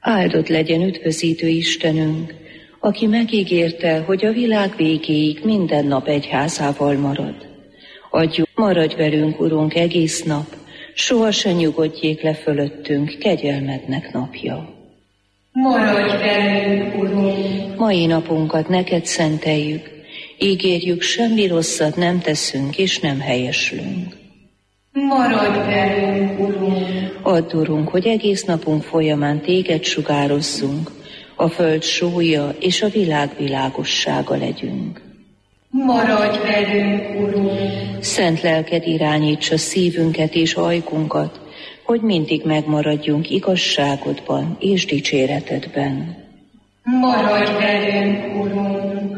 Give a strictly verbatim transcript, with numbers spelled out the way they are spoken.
Áldott legyen üdvözítő Istenünk, aki megígérte, hogy a világ végéig minden nap egyházával marad. Adjuk, maradj velünk, Urunk, egész nap, sohasem nyugodjék le fölöttünk kegyelmednek napja. Maradj velünk, Urunk! Mai napunkat neked szenteljük, ígérjük, semmi rosszat nem teszünk és nem helyeslünk. Maradj velünk, Urunk! Add, Urunk, hogy egész napunk folyamán téged sugározzunk, a föld sója és a világ világossága legyünk. Maradj velünk, Urunk! Szent lelked irányítsa szívünket és ajkunkat, hogy mindig megmaradjunk igazságodban és dicséretedben. Maradj velünk, Urunk!